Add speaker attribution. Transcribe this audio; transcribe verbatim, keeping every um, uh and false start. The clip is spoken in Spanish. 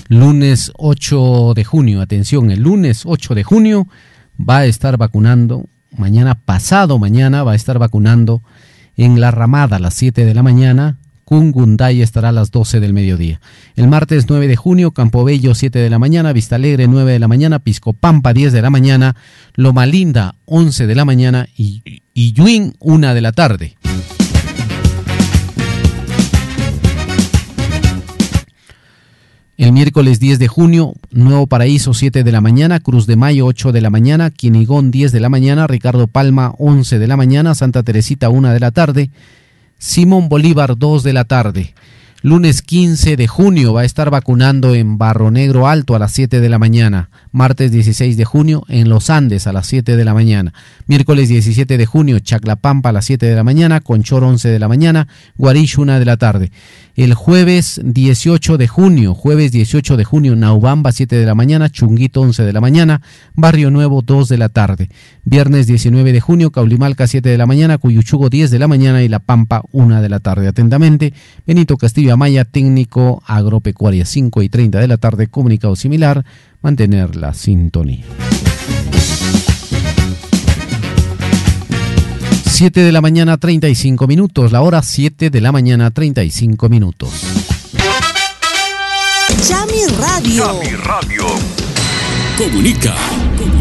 Speaker 1: Lunes ocho de junio, atención, el lunes ocho de junio va a estar vacunando, mañana pasado mañana va a estar vacunando en La Ramada a las siete de la mañana, Cungunday estará a las doce del mediodía. El martes nueve de junio, Campobello siete de la mañana, Vista Alegre nueve de la mañana, Piscopampa diez de la mañana, Loma Linda once de la mañana y Iyuín una de la tarde. El miércoles diez de junio, Nuevo Paraíso siete de la mañana, Cruz de Mayo ocho de la mañana, Quinigón diez de la mañana, Ricardo Palma once de la mañana, Santa Teresita una de la tarde, Simón Bolívar dos de la tarde. Lunes quince de junio va a estar vacunando en Barro Negro Alto a las siete de la mañana. Martes dieciséis de junio en Los Andes a las siete de la mañana. Miércoles diecisiete de junio Chaclapampa a las siete de la mañana, Conchor once de la mañana, Guarich una de la tarde. El jueves dieciocho de junio, jueves dieciocho de junio, Naubamba siete de la mañana, Chunguito once de la mañana, Barrio Nuevo dos de la tarde. Viernes diecinueve de junio, Caulimalca siete de la mañana, Cuyuchugo diez de la mañana y La Pampa una de la tarde. Atentamente, Benito Castillo Amaya, técnico agropecuaria, cinco y treinta de la tarde, comunicado similar, mantener la sintonía. siete de la mañana, treinta y cinco minutos, la hora siete de la mañana, treinta y cinco minutos.
Speaker 2: Chami Radio.
Speaker 3: Chami Radio. Comunica.